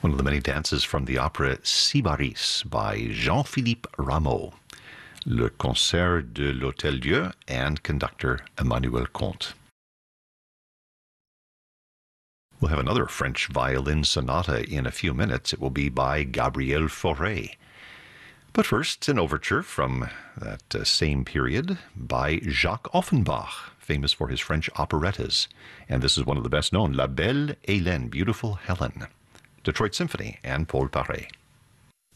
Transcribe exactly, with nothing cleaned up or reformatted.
One of the many dances from the opera Sybaris by Jean-Philippe Rameau, Le Concert de l'Hôtel-Dieu, and conductor Emmanuel Comte. We'll have another French violin sonata in a few minutes. It will be by Gabriel Fauré. But first, an overture from that uh, same period by Jacques Offenbach, famous for his French operettas. And this is one of the best known, La Belle Hélène, Beautiful Helen. Detroit Symphony and Paul Paré.